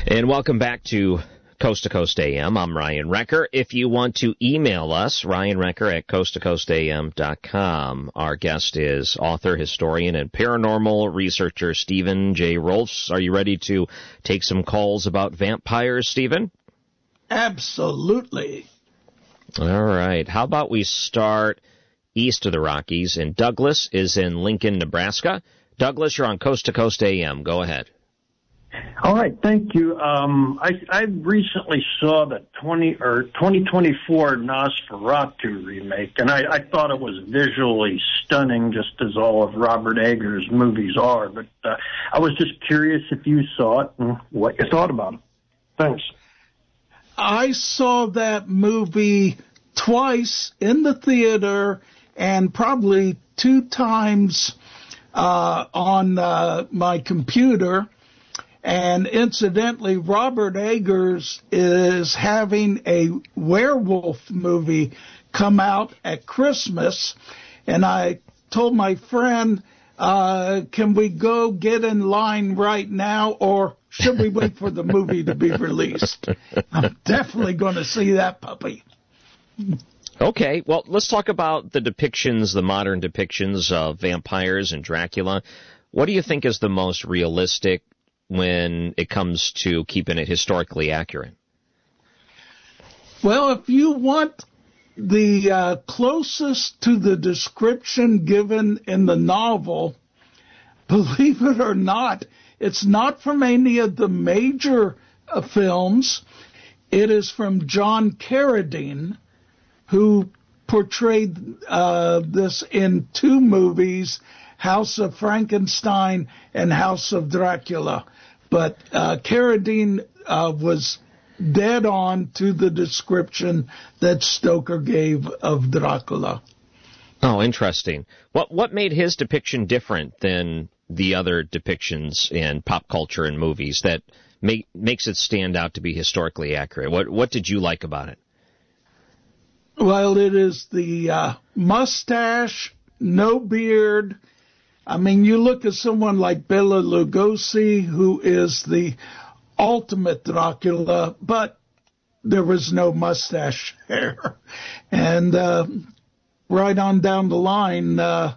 And welcome back to Coast to Coast AM. I'm Ryan Recker. If you want to email us, Ryan Recker at coasttocoastam.com. Our guest is author, historian, and paranormal researcher Stephen J. Rolfs. Are you ready to take some calls about vampires, Stephen? Absolutely. All right. How about we start east of the Rockies, and Douglas is in Lincoln, Nebraska. Douglas, you're on Coast to Coast AM. Go ahead. All right, thank you. I recently saw the 2024 Nosferatu remake, and I thought it was visually stunning, just as all of Robert Eggers' movies are. But I was just curious if you saw it and what you thought about it. Thanks. I saw that movie twice in the theater and probably 2 times on my computer. And incidentally, Robert Eggers is having a werewolf movie come out at Christmas. And I told my friend, can we go get in line right now, or should we wait for the movie to be released? I'm definitely going to see that puppy. Okay, well, let's talk about the depictions, the modern depictions of vampires and Dracula. What do you think is the most realistic when it comes to keeping it historically accurate? Well, if you want the closest to the description given in the novel, believe it or not, it's not from any of the major films. It is from John Carradine, who portrayed this in 2 movies, House of Frankenstein and House of Dracula. But Carradine was dead on to the description that Stoker gave of Dracula. Oh, interesting. What made his depiction different than the other depictions in pop culture and movies that makes it stand out to be historically accurate? What did you like about it? Well, it is the mustache, no beard. I mean, you look at someone like Bela Lugosi, who is the ultimate Dracula, but there was no mustache hair. And right on down the line,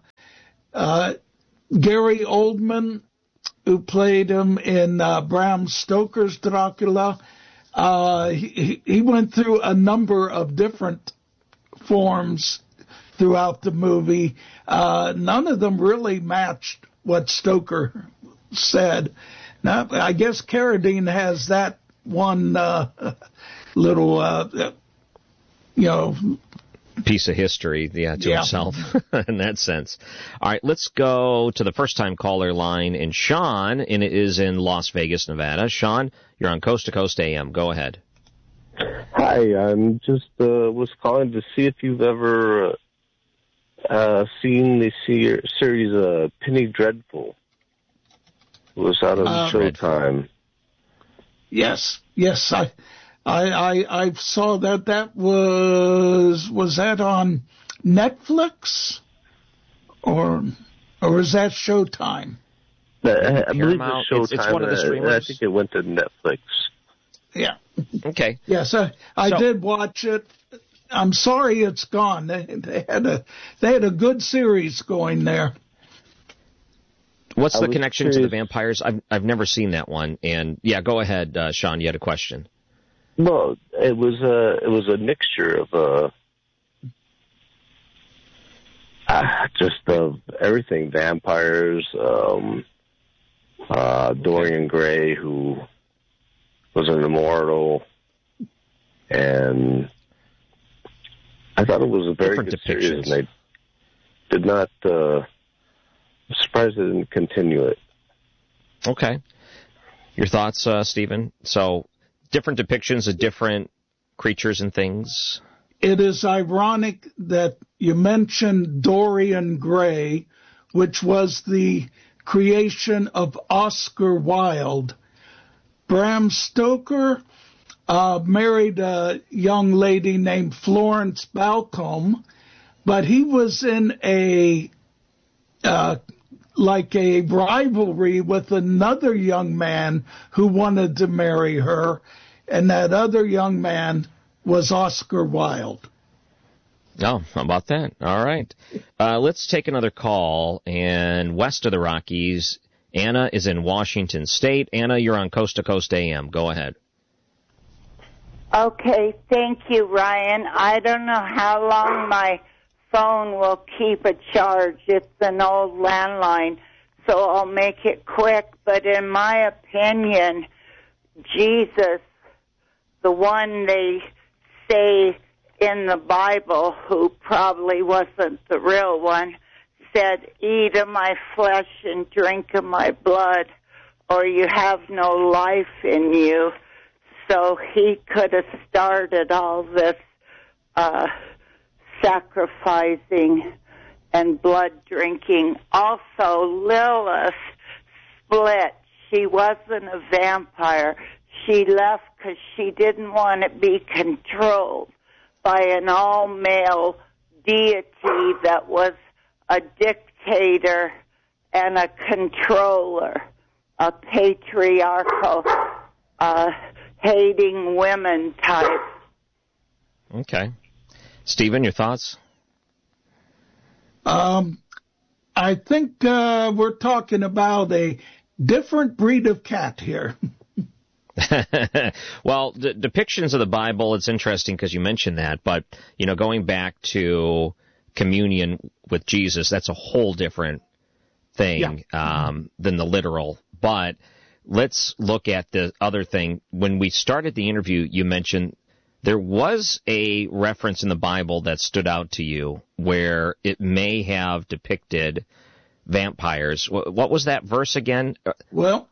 Gary Oldman, who played him in Bram Stoker's Dracula, he went through a number of different forms throughout the movie. None of them really matched what Stoker said. Now, I guess Carradine has that one little, piece of history, to himself in that sense. All right, let's go to the first-time caller line, and Sean is in Las Vegas, Nevada. Sean, you're on Coast to Coast AM. Go ahead. Hi, I'm just was calling to see if you've ever seen the series Penny Dreadful. It was out on Showtime. Yes, I saw that. That was that on Netflix or was that Showtime? I believe it's Showtime. It's one of the streamers. I think it went to Netflix. Yeah. Okay. Yes, I did watch it. I'm sorry it's gone. They had a good series going there. What's the connection to the vampires? I've never seen that one. And yeah, go ahead, Sean. You had a question. Well, it was a mixture of just of everything: vampires, Dorian Gray, who was an immortal, and I thought it was a very good series. And they did not. I'm surprised they didn't continue it. Okay. Your thoughts, Stephen? So, different depictions of different creatures and things? It is ironic that you mentioned Dorian Gray, which was the creation of Oscar Wilde. Bram Stoker married a young lady named Florence Balcombe, but he was in a like a rivalry with another young man who wanted to marry her, and that other young man was Oscar Wilde. Oh, how about that? All right. Let's take another call. And west of the Rockies, Anna is in Washington State. Anna, you're on Coast to Coast AM. Go ahead. Okay, thank you, Ryan. I don't know how long my phone will keep a charge. It's an old landline, so I'll make it quick. But in my opinion, Jesus, the one they say in the Bible, who probably wasn't the real one, said, "Eat of my flesh and drink of my blood, or you have no life in you." So he could have started all this sacrificing and blood drinking. Also, Lilith split. She wasn't a vampire. She left because she didn't want to be controlled by an all-male deity that was a dictator and a controller, a patriarchal, hating women type. Okay. Stephen, your thoughts? I think we're talking about a different breed of cat here. Well, the depictions of the Bible, it's interesting because you mentioned that, but, you know, going back to communion with Jesus, that's a whole different thing than the literal. But let's look at the other thing. When we started the interview, you mentioned there was a reference in the Bible that stood out to you where it may have depicted vampires. What was that verse again? Well,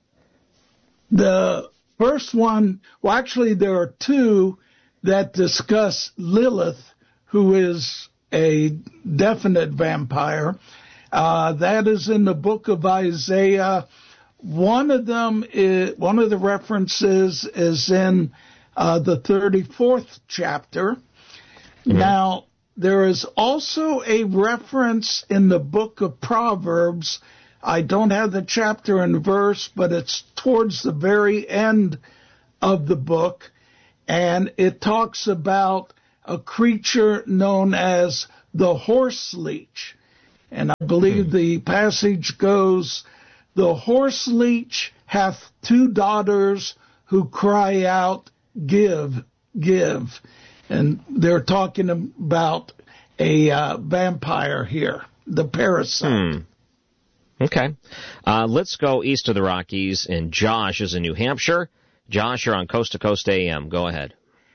the first one, well, actually, there are two that discuss Lilith, who is a definite vampire. That is in the book of Isaiah. One of the references is in the 34th chapter. Mm-hmm. Now, there is also a reference in the book of Proverbs. I don't have the chapter and verse, but it's towards the very end of the book, and it talks about a creature known as the horse leech. And I believe the passage goes, "The horse leech hath two daughters who cry out, 'Give, give.'" And they're talking about a vampire here, the parasite. Okay. Let's go east of the Rockies, and Josh is in New Hampshire. Josh, you're on Coast to Coast AM. Go ahead.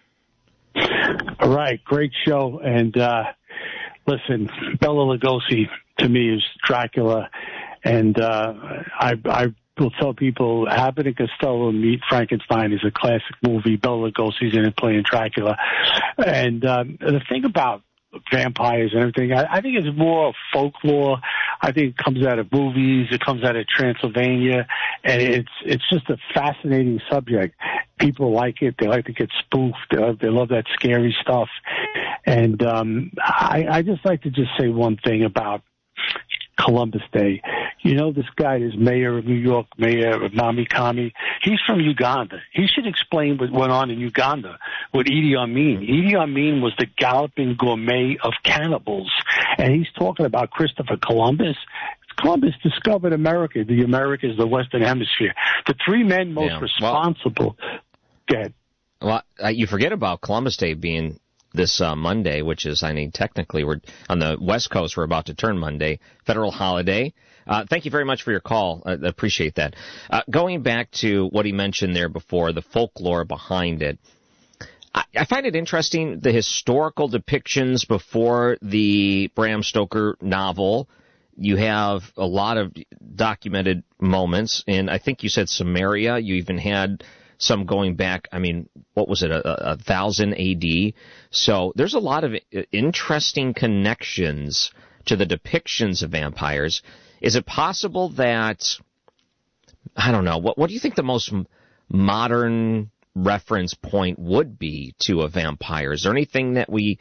All right. Great show. And listen, Bela Lugosi to me is Dracula. And I will tell people Abbott and Costello Meet Frankenstein is a classic movie. Bela Lugosi's in it playing Dracula. And the thing about vampires and everything, I think it's more folklore. I think it comes out of movies. It comes out of Transylvania, and it's just a fascinating subject. People like it. They like to get spoofed. They love that scary stuff. And I just like to just say one thing about Columbus Day. You know, this guy is mayor of New York, Mayor Mamikami. He's from Uganda. He should explain what went on in Uganda with Idi Amin. Idi Amin was the galloping gourmet of cannibals, and he's talking about Christopher Columbus. Columbus discovered America. The Americas, the Western Hemisphere. The three men most responsible. Go ahead. Well, you forget about Columbus Day being this Monday, which is, I mean, technically we're on the West Coast. We're about to turn Monday, federal holiday. Thank you very much for your call. I appreciate that. Going back to what he mentioned there before, the folklore behind it, I find it interesting, the historical depictions before the Bram Stoker novel. You have a lot of documented moments, and I think you said Samaria. You even had some going back, I mean, what was it, 1000 AD? So there's a lot of interesting connections to the depictions of vampires. Is it possible that, I don't know, what do you think the most modern reference point would be to a vampire? Is there anything that we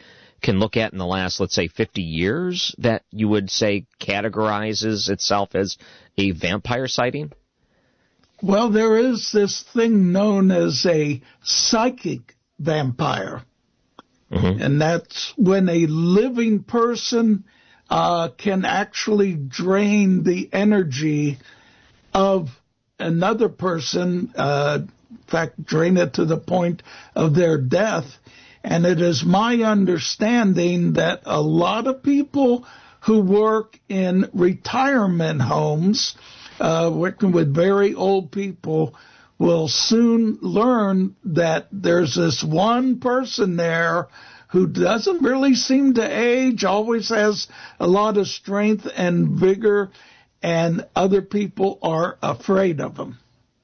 can look at in the last, let's say, 50 years that you would say categorizes itself as a vampire sighting? Well, there is this thing known as a psychic vampire. Mm-hmm. And that's when a living person can actually drain the energy of another person, in fact, drain it to the point of their death. And it is my understanding that a lot of people who work in retirement homes, working with very old people, will soon learn that there's this one person there who doesn't really seem to age, always has a lot of strength and vigor, and other people are afraid of him.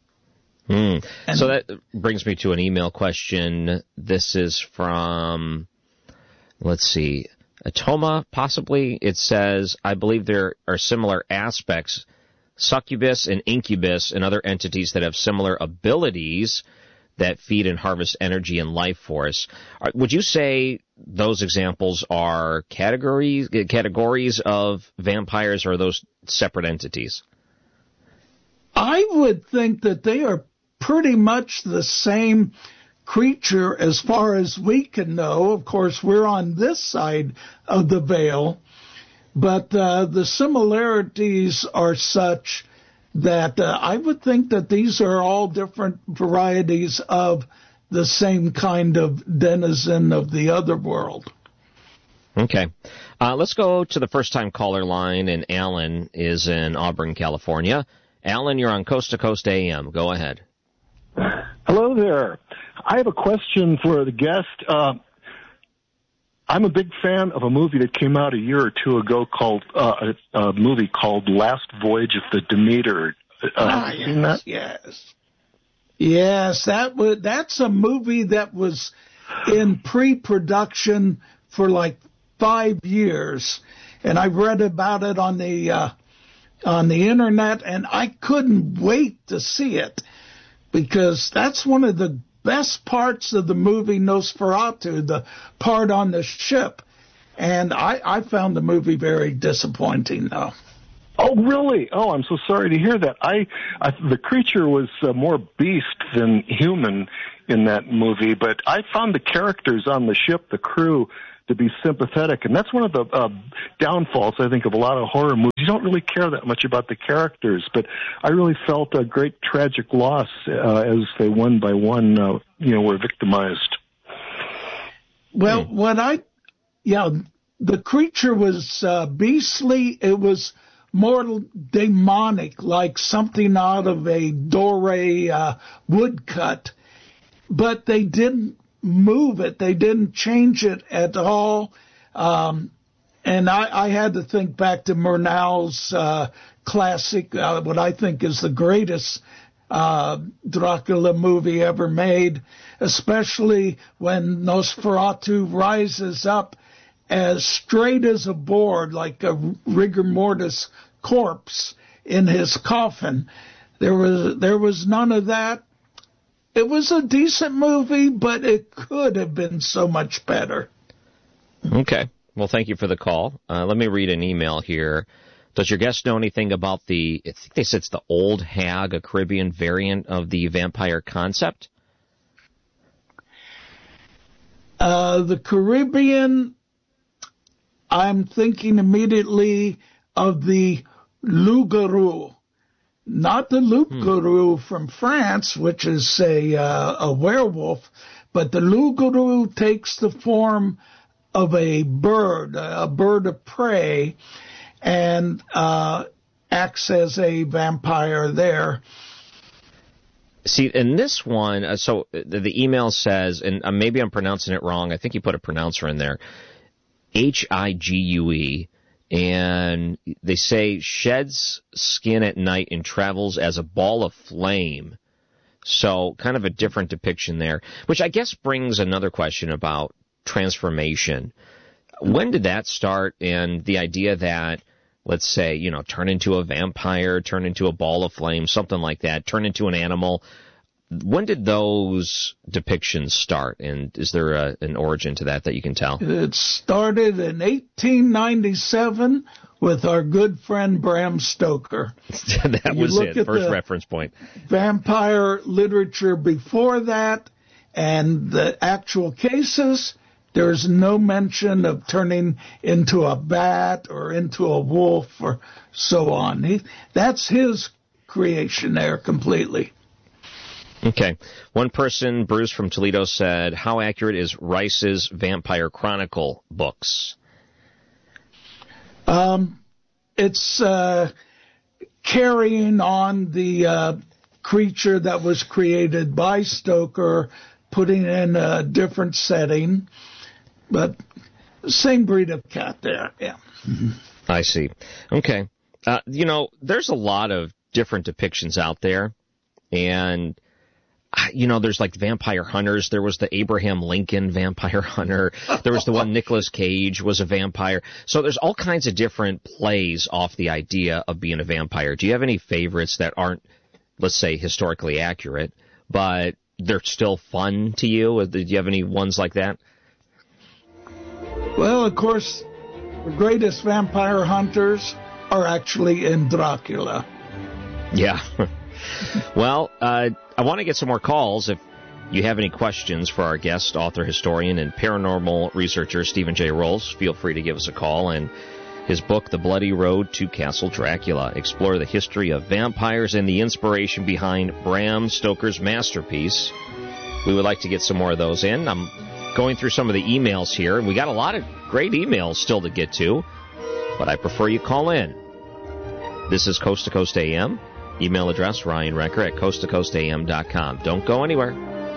So that brings me to an email question. This is from, let's see, Atoma, possibly. It says, I believe there are similar aspects, succubus and incubus and other entities that have similar abilities that feed and harvest energy and life force. Would you say those examples are categories of vampires, or are those separate entities? I would think that they are pretty much the same creature as far as we can know. Of course, we're on this side of the veil, but the similarities are such that I would think that these are all different varieties of the same kind of denizen of the other world. Okay. Let's go to the first-time caller line, and Alan is in Auburn, California. Alan, you're on Coast to Coast AM. Go ahead. Hello there. I have a question for the guest. I'm a big fan of a movie that came out a year or two ago called a movie called Last Voyage of the Demeter. Have you seen that? Yes. That's a movie that was in pre-production for like 5 years, and I read about it on the internet, and I couldn't wait to see it, because that's one of the best parts of the movie Nosferatu, the part on the ship. And I found the movie very disappointing, though. Oh, really? Oh, I'm so sorry to hear that. The creature was more beast than human in that movie, but I found the characters on the ship, the crew, to be sympathetic. And that's one of the downfalls, I think, of a lot of horror movies. You don't really care that much about the characters, but I really felt a great tragic loss as they one by one, were victimized. Well, the creature was beastly. It was more demonic, like something out of a Doré woodcut. But they didn't move it. They didn't change it at all. And I had to think back to Murnau's classic, what I think is the greatest Dracula movie ever made, especially when Nosferatu rises up as straight as a board, like a rigor mortis corpse in his coffin. There was none of that. It was a decent movie, but it could have been so much better. Okay. Well, thank you for the call. Let me read an email here. Does your guest know anything about I think they said it's the Old Hag, a Caribbean variant of the vampire concept? The Caribbean, I'm thinking immediately of the loup-garou. Not the loup-garou from France, which is a werewolf, but the loup-garou takes the form of a bird of prey, and acts as a vampire there. See, in this one, so the email says, and maybe I'm pronouncing it wrong, I think you put a pronouncer in there, Higue, and they say sheds skin at night and travels as a ball of flame. So kind of a different depiction there, which I guess brings another question about transformation. When did that start? And the idea that, let's say, turn into a vampire, turn into a ball of flame, something like that, turn into an animal. when did those depictions start, and is there an origin to that you can tell? It started in 1897 with our good friend Bram Stoker. That was it, first reference point. Vampire literature before that and the actual cases, there's no mention of turning into a bat or into a wolf or so on. That's his creation there completely. Okay. One person, Bruce from Toledo, said, how accurate is Rice's Vampire Chronicle books? It's carrying on the creature that was created by Stoker, putting in a different setting, but same breed of cat there, yeah. I see. Okay. There's a lot of different depictions out there, and there's like vampire hunters. There was the Abraham Lincoln vampire hunter. There was the one Nicolas Cage was a vampire. So there's all kinds of different plays off the idea of being a vampire. Do you have any favorites that aren't, let's say, historically accurate, but they're still fun to you? Do you have any ones like that? Well, of course, the greatest vampire hunters are actually in Dracula. Yeah. Well, I want to get some more calls. If you have any questions for our guest, author, historian, and paranormal researcher Stephen J. Rolls, feel free to give us a call. And his book, The Bloody Road to Castle Dracula, explore the history of vampires and the inspiration behind Bram Stoker's masterpiece. We would like to get some more of those in. I'm going through some of the emails here, and we got a lot of great emails still to get to, but I prefer you call in. This is Coast to Coast AM. Email address, Ryan Recker at coasttocoastam.com. Don't go anywhere.